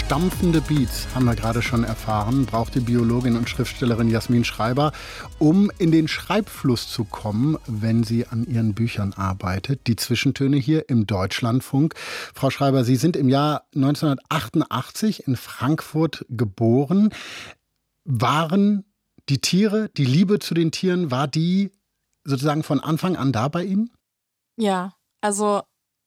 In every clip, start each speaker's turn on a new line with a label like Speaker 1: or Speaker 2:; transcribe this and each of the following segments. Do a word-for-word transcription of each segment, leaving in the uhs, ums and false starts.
Speaker 1: Stampfende Beats, haben wir gerade schon erfahren, braucht die Biologin und Schriftstellerin Jasmin Schreiber, um in den Schreibfluss zu kommen, wenn sie an ihren Büchern arbeitet. Die Zwischentöne hier im Deutschlandfunk. Frau Schreiber, Sie sind im Jahr neunzehnhundertachtundachtzig in Frankfurt geboren. Waren die Tiere, die Liebe zu den Tieren, war die sozusagen von Anfang an da bei Ihnen?
Speaker 2: Ja, also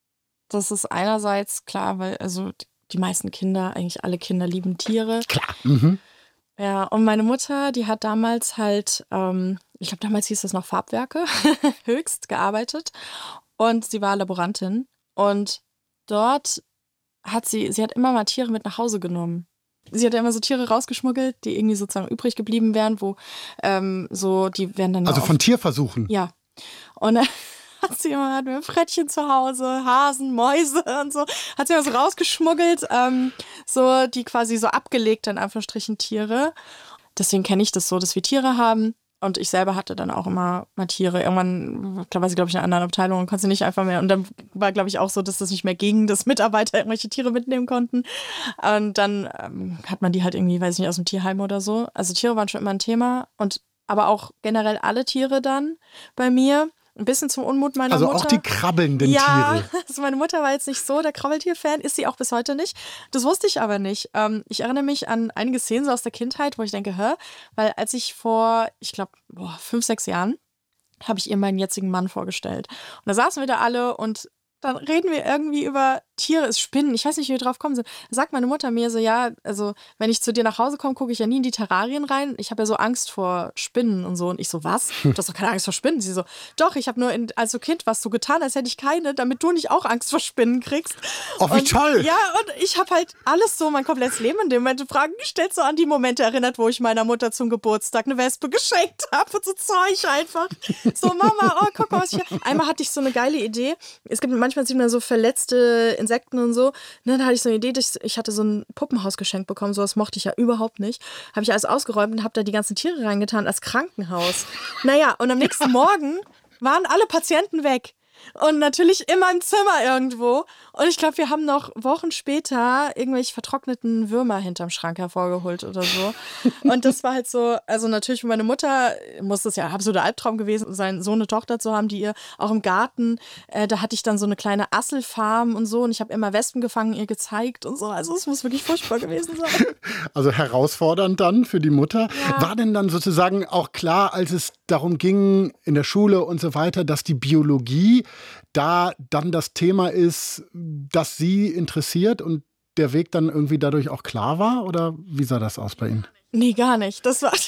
Speaker 2: das ist einerseits klar, weil also die meisten Kinder, eigentlich alle Kinder lieben Tiere.
Speaker 1: Klar. Mhm.
Speaker 2: Ja, und meine Mutter, die hat damals halt, ähm, ich glaube damals hieß das noch Farbwerke, höchst gearbeitet. Und sie war Laborantin. Und dort hat sie, sie hat immer mal Tiere mit nach Hause genommen. Sie hat ja immer so Tiere rausgeschmuggelt, die irgendwie sozusagen übrig geblieben wären, wo ähm, so, die werden dann...
Speaker 1: Also
Speaker 2: ja
Speaker 1: von Tierversuchen?
Speaker 2: Ja. Und dann hat sie immer, hat mir Frettchen zu Hause, Hasen, Mäuse und so, hat sie immer so rausgeschmuggelt, ähm, so, die quasi so abgelegte, in Anführungsstrichen, Tiere. Deswegen kenne ich das so, dass wir Tiere haben. Und ich selber hatte dann auch immer mal Tiere. Irgendwann war sie, glaube ich, in einer anderen Abteilung und konnte sie nicht einfach mehr. Und dann war, glaube ich, auch so, dass das nicht mehr ging, dass Mitarbeiter irgendwelche Tiere mitnehmen konnten. Und dann ähm, hat man die halt irgendwie, weiß ich nicht, aus dem Tierheim oder so. Also Tiere waren schon immer ein Thema. Und aber auch generell alle Tiere dann bei mir. Ein bisschen zum Unmut meiner
Speaker 1: also
Speaker 2: Mutter.
Speaker 1: Also auch die krabbelnden
Speaker 2: ja,
Speaker 1: Tiere.
Speaker 2: Ja, also meine Mutter war jetzt nicht so der Krabbeltier-Fan, ist sie auch bis heute nicht. Das wusste ich aber nicht. Ähm, ich erinnere mich an einige Szenen so aus der Kindheit, wo ich denke, hä? Weil als ich vor, ich glaube, fünf, sechs Jahren, habe ich ihr meinen jetzigen Mann vorgestellt. Und da saßen wir da alle und dann reden wir irgendwie über Tiere, ist Spinnen. Ich weiß nicht, wie wir drauf kommen sind. Da sagt meine Mutter mir so, ja, also wenn ich zu dir nach Hause komme, gucke ich ja nie in die Terrarien rein. Ich habe ja so Angst vor Spinnen und so. Und ich so, was? Du hast doch keine Angst vor Spinnen. Sie so, doch, ich habe nur in, als Kind was so getan, als hätte ich keine, damit du nicht auch Angst vor Spinnen kriegst.
Speaker 1: Oh, wie
Speaker 2: und,
Speaker 1: toll!
Speaker 2: Ja, und ich habe halt alles so, mein komplettes Leben in dem Moment Fragen gestellt, so an die Momente erinnert, wo ich meiner Mutter zum Geburtstag eine Wespe geschenkt habe und so Zeug einfach. So, Mama, oh, guck mal, was ich hier... Einmal hatte ich so eine geile Idee. Es gibt manchmal sieht man so verletzte Insekten und so. Ne, da hatte ich so eine Idee, ich hatte so ein Puppenhaus geschenkt bekommen, sowas mochte ich ja überhaupt nicht. Habe ich alles ausgeräumt und habe da die ganzen Tiere reingetan als Krankenhaus. Naja, und am nächsten Morgen waren alle Patienten weg. Und natürlich immer im Zimmer irgendwo. Und ich glaube, wir haben noch Wochen später irgendwelche vertrockneten Würmer hinterm Schrank hervorgeholt oder so. Und das war halt so, also natürlich für meine Mutter muss das ja ein absoluter Albtraum gewesen sein, so eine Tochter zu haben, die ihr auch im Garten, äh, da hatte ich dann so eine kleine Asselfarm und so. Und ich habe immer Wespen gefangen, ihr gezeigt und so. Also es muss wirklich furchtbar gewesen sein.
Speaker 1: Also herausfordernd dann für die Mutter.
Speaker 2: Ja.
Speaker 1: War denn dann sozusagen auch klar, als es darum ging, in der Schule und so weiter, dass die Biologie da dann das Thema ist, das Sie interessiert und der Weg dann irgendwie dadurch auch klar war? Oder wie sah das aus bei Ihnen?
Speaker 2: Nee, gar nicht. Das war...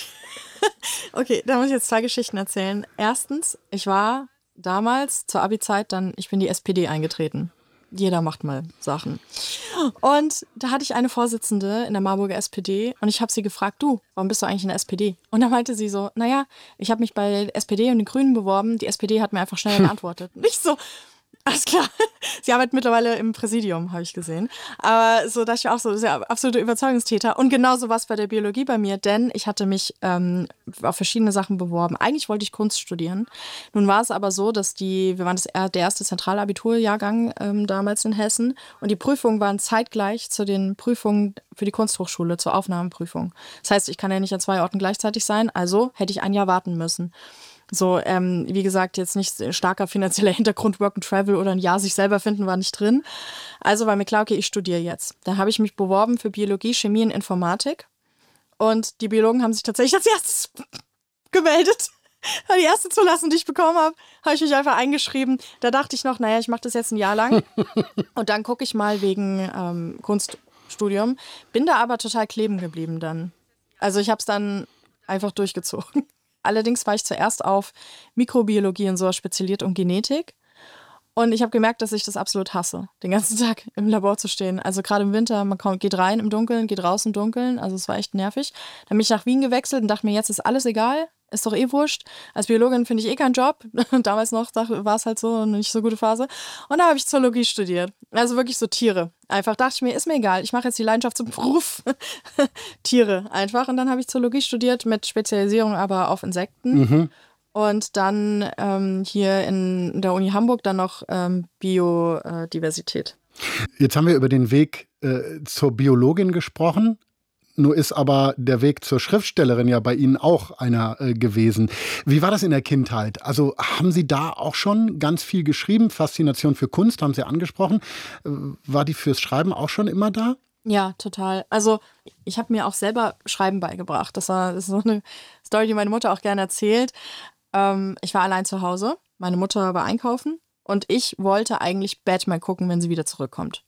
Speaker 2: Okay, da muss ich jetzt zwei Geschichten erzählen. Erstens, ich war damals zur Abi-Zeit dann, ich bin die S P D eingetreten. Jeder macht mal Sachen. Und da hatte ich eine Vorsitzende in der Marburger S P D und ich habe sie gefragt, du, warum bist du eigentlich in der S P D? Und da meinte sie so, naja, ich habe mich bei der S P D und den Grünen beworben, die S P D hat mir einfach schnell geantwortet. Nicht so, alles klar. Sie arbeitet mittlerweile im Präsidium, habe ich gesehen. Aber so dachte ich auch so, sehr absolute Überzeugungstäter. Und genauso war es bei der Biologie bei mir, denn ich hatte mich ähm, auf verschiedene Sachen beworben. Eigentlich wollte ich Kunst studieren. Nun war es aber so, dass die, wir waren das, der erste Zentralabiturjahrgang ähm, damals in Hessen und die Prüfungen waren zeitgleich zu den Prüfungen für die Kunsthochschule, zur Aufnahmeprüfung. Das heißt, ich kann ja nicht an zwei Orten gleichzeitig sein, also hätte ich ein Jahr warten müssen. So, ähm, wie gesagt, jetzt nicht starker finanzieller Hintergrund, Work and Travel oder ein Jahr sich selber finden war nicht drin. Also war mir klar, okay, ich studiere jetzt. Da habe ich mich beworben für Biologie, Chemie und Informatik. Und die Biologen haben sich tatsächlich als erstes gemeldet. Die erste Zulassung, die ich bekommen habe, habe ich mich einfach eingeschrieben. Da dachte ich noch, naja, ich mache das jetzt ein Jahr lang. Und dann gucke ich mal wegen ähm, Kunststudium. Bin da aber total kleben geblieben dann. Also ich habe es dann einfach durchgezogen. Allerdings war ich zuerst auf Mikrobiologie und so spezialisiert und Genetik. Und ich habe gemerkt, dass ich das absolut hasse, den ganzen Tag im Labor zu stehen. Also gerade im Winter, man kommt, geht rein im Dunkeln, geht raus im Dunkeln. Also es war echt nervig. Dann bin ich nach Wien gewechselt und dachte mir, jetzt ist alles egal. Ist doch eh wurscht. Als Biologin finde ich eh keinen Job. Damals noch war es halt so eine nicht so gute Phase. Und da habe ich Zoologie studiert. Also wirklich so Tiere. Einfach dachte ich mir, ist mir egal. Ich mache jetzt die Leidenschaft zum Beruf. Tiere einfach. Und dann habe ich Zoologie studiert mit Spezialisierung aber auf Insekten.
Speaker 1: Mhm.
Speaker 2: Und dann ähm, hier in der Uni Hamburg dann noch ähm, Biodiversität.
Speaker 1: Jetzt haben wir über den Weg äh, zur Biologin gesprochen. Nur ist aber der Weg zur Schriftstellerin ja bei Ihnen auch einer äh, gewesen. Wie war das in der Kindheit? Also haben Sie da auch schon ganz viel geschrieben? Faszination für Kunst haben Sie angesprochen. Äh, war die fürs Schreiben auch schon immer da?
Speaker 2: Ja, total. Also ich habe mir auch selber Schreiben beigebracht. Das war das ist so eine Story, die meine Mutter auch gerne erzählt. Ähm, ich war allein zu Hause. Meine Mutter war einkaufen und ich wollte eigentlich Batman gucken, wenn sie wieder zurückkommt.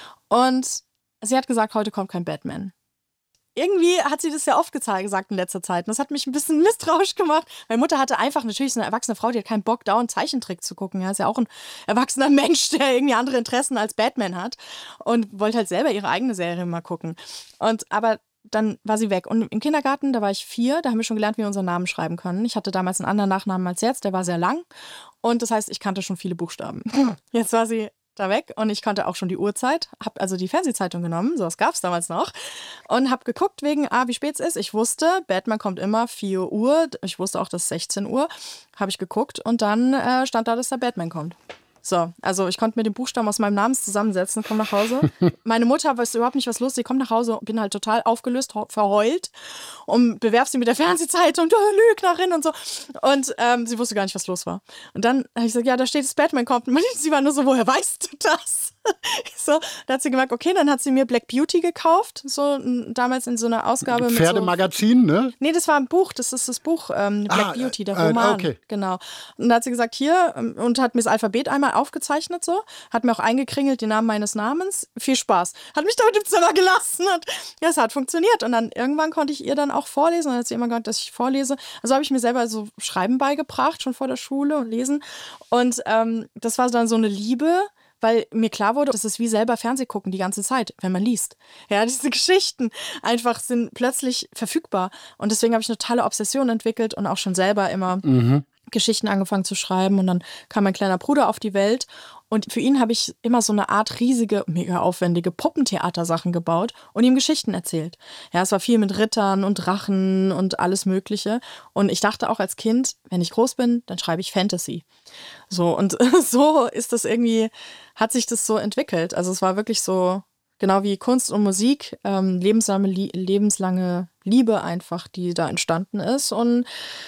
Speaker 2: Und sie hat gesagt, heute kommt kein Batman. Irgendwie hat sie das ja oft gesagt in letzter Zeit. Und das hat mich ein bisschen misstrauisch gemacht. Meine Mutter hatte einfach, natürlich so eine erwachsene Frau, die hat keinen Bock, dauernd Zeichentrick zu gucken. Ja, ist ja auch ein erwachsener Mensch, der irgendwie andere Interessen als Batman hat. Und wollte halt selber ihre eigene Serie mal gucken. Und aber dann war sie weg. Und im Kindergarten, da war ich vier, da haben wir schon gelernt, wie wir unseren Namen schreiben können. Ich hatte damals einen anderen Nachnamen als jetzt, der war sehr lang. Und das heißt, ich kannte schon viele Buchstaben. Jetzt war sie da weg und ich kannte auch schon die Uhrzeit, habe also die Fernsehzeitung genommen, sowas gab es damals noch, und habe geguckt wegen, ah, wie spät es ist. Ich wusste, Batman kommt immer vier Uhr, ich wusste auch, dass sechzehn Uhr, habe ich geguckt und dann äh, stand da, dass der Batman kommt. So, also ich konnte mir den Buchstaben aus meinem Namen zusammensetzen, komme nach Hause. Meine Mutter weiß überhaupt nicht, was los ist. Sie kommt nach Hause und bin halt total aufgelöst, verheult und bewerf sie mit der Fernsehzeitung, du Lügnerin und so. Und ähm, sie wusste gar nicht, was los war. Und dann habe ich gesagt, ja, da steht, das Batman kommt. Und sie war nur so, woher weißt du das? So, da hat sie gemerkt, okay, dann hat sie mir Black Beauty gekauft, so damals in so einer Ausgabe mit
Speaker 1: Pferdemagazin, so, ne?
Speaker 2: Nee, das war ein Buch, das ist das Buch ähm, Black ah, Beauty, der Roman. Äh, okay. Genau. Und da hat sie gesagt, hier, und hat mir das Alphabet einmal aufgezeichnet, so, hat mir auch eingekringelt den Namen meines Namens. Viel Spaß. Hat mich damit im Zimmer gelassen und ja, es hat funktioniert. Und dann irgendwann konnte ich ihr dann auch vorlesen, und dann hat sie immer gesagt, dass ich vorlese. Also habe ich mir selber so Schreiben beigebracht, schon vor der Schule und Lesen. Und ähm, das war dann so eine Liebe, weil mir klar wurde, das ist wie selber Fernseh gucken die ganze Zeit, wenn man liest. Ja, diese Geschichten einfach sind plötzlich verfügbar. Und deswegen habe ich eine totale Obsession entwickelt und auch schon selber immer mhm. Geschichten angefangen zu schreiben. Und dann kam mein kleiner Bruder auf die Welt. Und für ihn habe ich immer so eine Art riesige, mega aufwendige Puppentheatersachen gebaut und ihm Geschichten erzählt. Ja, es war viel mit Rittern und Drachen und alles Mögliche. Und ich dachte auch als Kind, wenn ich groß bin, dann schreibe ich Fantasy. So, und so ist das irgendwie, hat sich das so entwickelt. Also es war wirklich so, genau wie Kunst und Musik, ähm, lebenslange, lebenslange Liebe einfach, die da entstanden ist. Und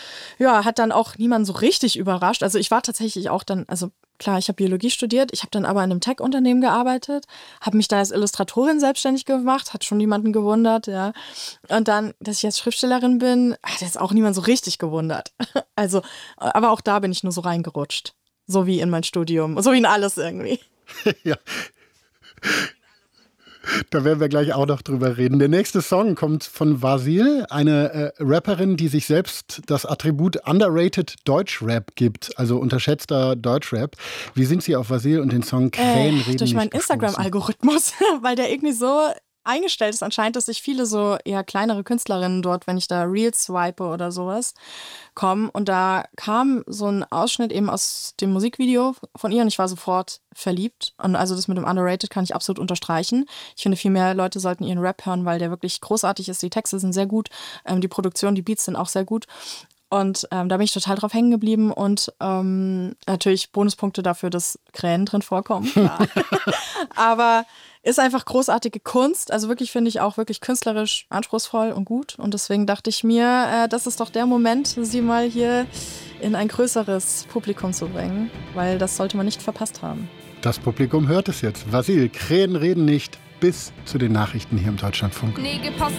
Speaker 2: ja, hat dann auch niemanden so richtig überrascht. Also ich war tatsächlich auch dann, also klar, ich habe Biologie studiert, ich habe dann aber in einem Tech-Unternehmen gearbeitet, habe mich da als Illustratorin selbstständig gemacht, hat schon niemanden gewundert, ja. Und dann, dass ich jetzt Schriftstellerin bin, hat jetzt auch niemand so richtig gewundert. Also, aber auch da bin ich nur so reingerutscht. So wie in mein Studium, so wie in alles irgendwie. Ja.
Speaker 1: Da werden wir gleich auch noch drüber reden. Der nächste Song kommt von Vasil, eine äh, Rapperin, die sich selbst das Attribut underrated Deutschrap gibt, also unterschätzter Deutschrap. Wie sind Sie auf Vasil und den Song Krähen
Speaker 2: äh,
Speaker 1: reden
Speaker 2: durch meinen
Speaker 1: nicht
Speaker 2: Instagram-Algorithmus, weil der irgendwie so eingestellt ist anscheinend, dass sich viele so eher kleinere Künstlerinnen dort, wenn ich da Reels swipe oder sowas, kommen. Und da kam so ein Ausschnitt eben aus dem Musikvideo von ihr und ich war sofort verliebt. Und also das mit dem Underrated kann ich absolut unterstreichen. Ich finde, viel mehr Leute sollten ihren Rap hören, weil der wirklich großartig ist. Die Texte sind sehr gut, ähm, die Produktion, die Beats sind auch sehr gut. Und ähm, da bin ich total drauf hängen geblieben und ähm, natürlich Bonuspunkte dafür, dass Krähen drin vorkommen. Klar. Aber ist einfach großartige Kunst. Also wirklich finde ich auch wirklich künstlerisch anspruchsvoll und gut. Und deswegen dachte ich mir, äh, das ist doch der Moment, sie mal hier in ein größeres Publikum zu bringen. Weil das sollte man nicht verpasst haben.
Speaker 1: Das Publikum hört es jetzt. Vasil, Krähen reden nicht. Bis zu den Nachrichten hier im Deutschlandfunk.
Speaker 3: Nee, gepasst